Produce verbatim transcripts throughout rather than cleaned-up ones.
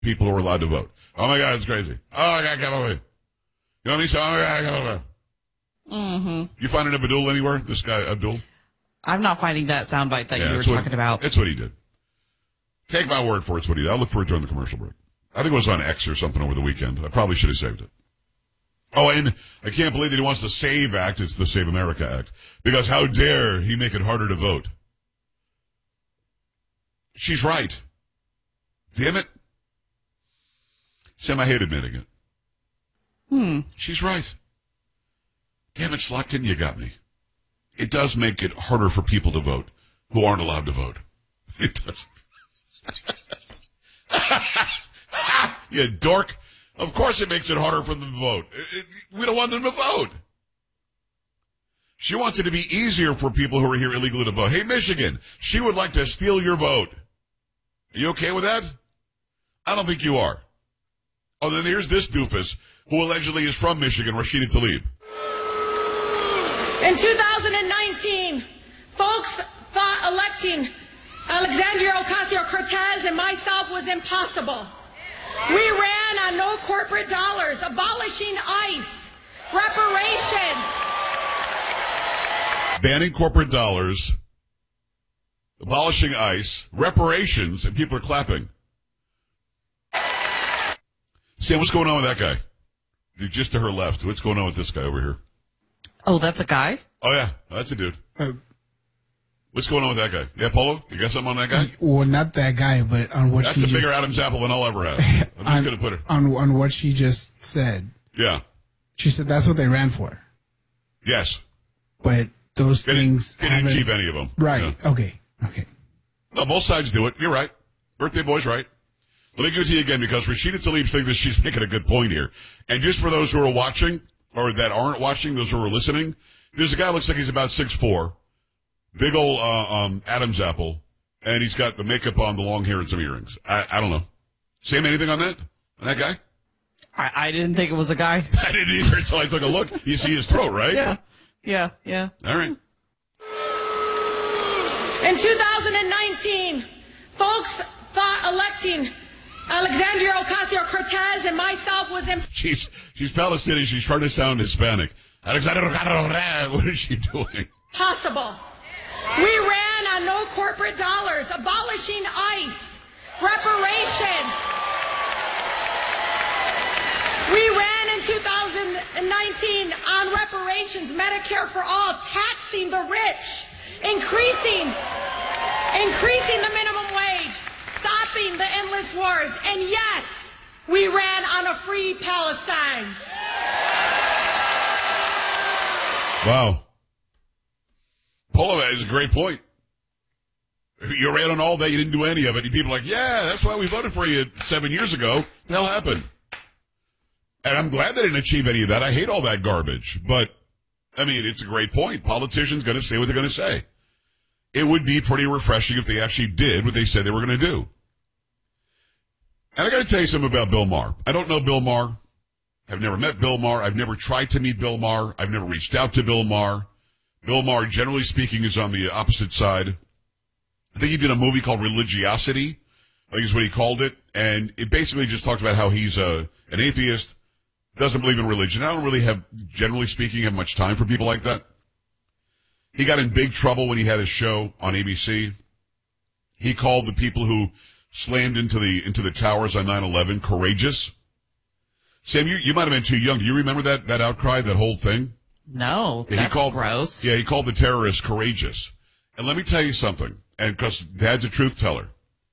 people who are allowed to vote. Oh my God, it's crazy. Oh my God, come over. You know what I mean? So, oh my God, come over. Mm-hmm. You find an Abdul anywhere? This guy, Abdul? I'm not finding that soundbite that yeah, you were what, talking about. That's what he did. Take my word for it, it's what he did. I'll look for it during the commercial break. I think it was on X or something over the weekend. I probably should have saved it. Oh, and I can't believe that he wants the SAVE Act. It's the Save America Act. Because how dare he make it harder to vote? She's right. Damn it. Sam, I hate admitting it. Hmm. She's right. Damn it, Slotkin, you got me. It does make it harder for people to vote who aren't allowed to vote. It does. You dork. Of course it makes it harder for them to vote. It, it, we don't want them to vote. She wants it to be easier for people who are here illegally to vote. Hey, Michigan, she would like to steal your vote. Are you okay with that? I don't think you are. Oh, then here's this doofus who allegedly is from Michigan, Rashida Tlaib. In two thousand nineteen, folks thought electing Alexandria Ocasio-Cortez and myself was impossible. We ran on no corporate dollars, abolishing ICE, reparations. Banning corporate dollars, abolishing ICE, reparations, and people are clapping. Sam, what's going on with that guy? Just to her left. What's going on with this guy over here? Oh, that's a guy? Oh, yeah. That's a dude. Uh, What's going on with that guy? Yeah, Polo? You got something on that guy? Well, not that guy, but on what That's she a bigger just, Adam's apple than I'll ever have. I'm just on, going to put it. On, on what she just said. Yeah. She said that's what they ran for. Yes. But those They things didn't, they didn't haven't- achieve any of them. Right. Yeah. Okay. Okay. No, both sides do it. You're right. Birthday boy's right. Let me give it to you again because Rashida Tlaib thinks that she's making a good point here. And just for those who are watching, or that aren't watching, those who are listening, there's a guy who looks like he's about six foot four, big old uh, um, Adam's apple, and he's got the makeup on, the long hair, and some earrings. I, I don't know. Sam, anything on that? On that guy? I, I didn't think it was a guy. I didn't either until I took a look. You see his throat, right? Yeah. Yeah. Yeah. All right. In two thousand nineteen, folks thought electing Alexandria Ocasio-Cortez and myself was impossible. She's, she's Palestinian. She's trying to sound Hispanic. Alexander, what is she doing? Possible. We ran on no corporate dollars, abolishing ICE, reparations. We ran in two thousand nineteen on reparations, Medicare for all, taxing the rich, increasing, increasing the minimum wage, stopping the endless wars, and yes, we ran on a free Palestine. Wow. Polo is a great point. You ran on all that, you didn't do any of it. And people are like, yeah, that's why we voted for you seven years ago. What the hell happened? And I'm glad they didn't achieve any of that. I hate all that garbage. But, I mean, it's a great point. Politicians going to say what they're going to say. It would be pretty refreshing if they actually did what they said they were going to do. And I got to tell you something about Bill Maher. I don't know Bill Maher. I've never met Bill Maher. I've never tried to meet Bill Maher. I've never reached out to Bill Maher. Bill Maher, generally speaking, is on the opposite side. I think he did a movie called Religiosity, I think is what he called it. And it basically just talks about how he's a, an atheist, doesn't believe in religion. I don't really have, generally speaking, have much time for people like that. He got in big trouble when he had his show on A B C. He called the people who slammed into the into the towers on nine eleven courageous. Sam, you, you might have been too young. Do you remember that, that outcry, that whole thing? No, Yeah, that's he called, gross. Yeah, he called the terrorists courageous. And let me tell you something, and because Dad's a truth teller.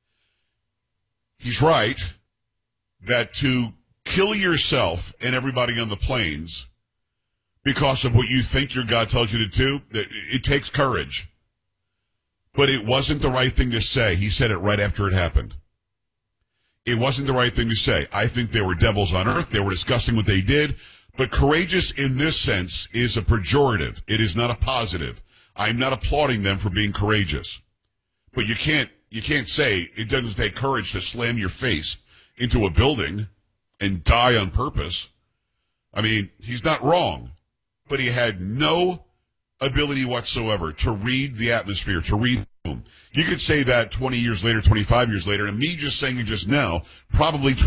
He's right that to kill yourself and everybody on the planes because of what you think your God tells you to do, that it takes courage. But it wasn't the right thing to say. He said it right after it happened. It wasn't the right thing to say. I think they were devils on earth. They were discussing what they did. But courageous in this sense is a pejorative. It is not a positive. I'm not applauding them for being courageous. But you can't, you can't say it doesn't take courage to slam your face into a building and die on purpose. I mean, he's not wrong, but he had no ability whatsoever to read the atmosphere, to read You could say that twenty years later, twenty-five years later, and me just saying it just now, probably